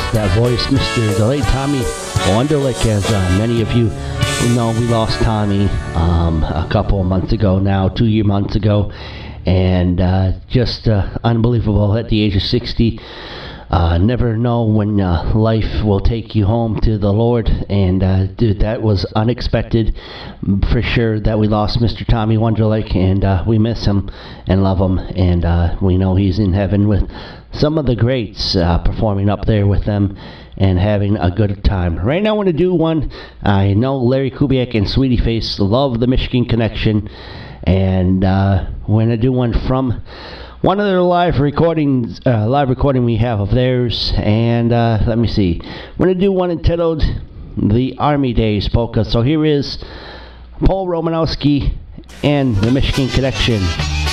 that voice, Mr. Delayed Tommy Wonderlick. As many of you know, we lost Tommy a couple of months ago now, 2 months ago, and just unbelievable at the age of 60. Never know when life will take you home to the Lord, and dude, that was unexpected for sure that we lost Mr. Tommy Wonderlick, and we miss him and love him, and we know he's in heaven with some of the greats, performing up there with them and having a good time. Right now I want to do one. I know Larry Kubiak and Sweetie Face love the Michigan Connection, and we're going to do one from one of their live recording we have of theirs, and let me see. We're going to do one entitled The Army Days Polka. So here is Paul Romanowski and the Michigan Connection.